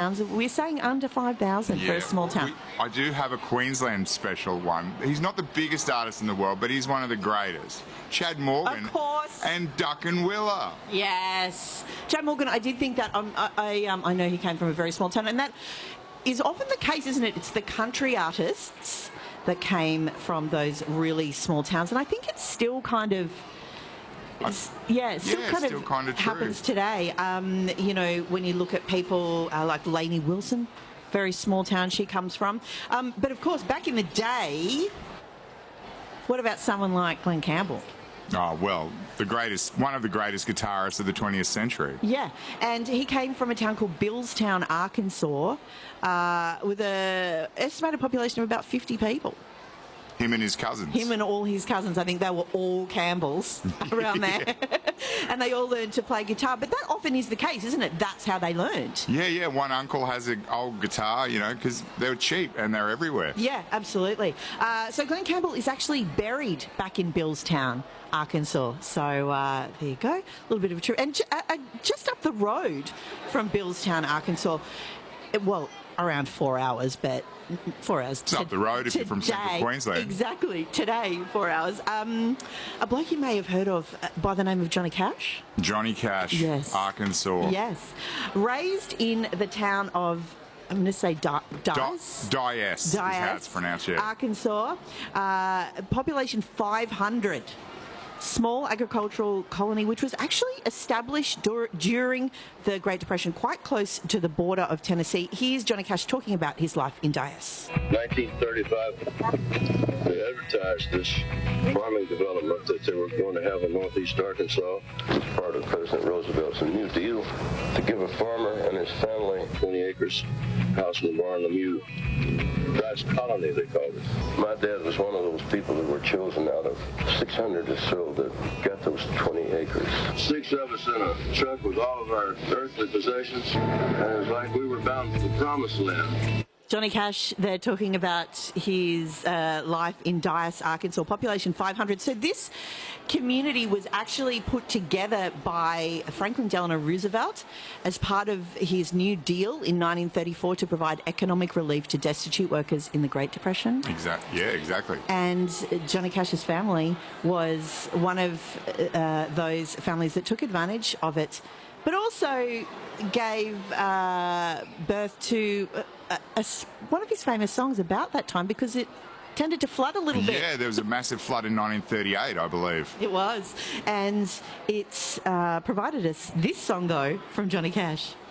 pounds. We're saying under 5,000 for a small town. I do have a Queensland special one. He's not the biggest artist in the world, but he's one of the greatest. Chad Morgan. Of course. And Duckin Willa. Yes. Chad Morgan, I did think that. I know he came from a very small town, and that is often the case, isn't it? It's the country artists that came from those really small towns, and I think it's still kind of... still kind of happens today. You know, when you look at people like Lainey Wilson, very small town she comes from. But of course, back in the day, what about someone like Glenn Campbell? Oh, well, one of the greatest guitarists of the 20th century. Yeah, and he came from a town called Billstown, Arkansas, with an estimated population of about 50 people. Him and his cousins. Him and all his cousins. I think they were all Campbells around there. And they all learned to play guitar. But that often is the case, isn't it? That's how they learned. Yeah. One uncle has an old guitar, you know, because they were cheap and they're everywhere. Yeah, absolutely. So Glenn Campbell is actually buried back in Billstown, Arkansas. So there you go. A little bit of a trip. And just up the road from Billstown, Arkansas, around 4 hours, but 4 hours. It's up the road if you're from central Queensland. Exactly. Today, 4 hours. A bloke you may have heard of by the name of Johnny Cash. Johnny Cash. Yes. Arkansas. Yes. Raised in the town of, I'm going to say Dyess. Dyess is how it's pronounced, yeah. Arkansas. Population 500. Small agricultural colony which was actually established during the Great Depression, quite close to the border of Tennessee. Here's Johnny Cash talking about his life in Dyess. 1935, they advertised this farming development that they were going to have in northeast Arkansas as part of President Roosevelt's New Deal to give a farmer and his family 20 acres, house and barn, Lemieux. Dyess Colony, they called it. My dad was one of those people that were chosen out of 600 or so that got those 20 acres. 6 of us in a truck with all of our earthly possessions, and it was like we were bound for the promised land. Johnny Cash, they're talking about his life in Dyess, Arkansas, population 500. So this community was actually put together by Franklin Delano Roosevelt as part of his New Deal in 1934 to provide economic relief to destitute workers in the Great Depression. Exactly. And Johnny Cash's family was one of those families that took advantage of it, but also gave birth to one of his famous songs about that time, because it tended to flood a little bit. Yeah, there was a massive flood in 1938, I believe. It was. And it's provided us this song, though, from Johnny Cash.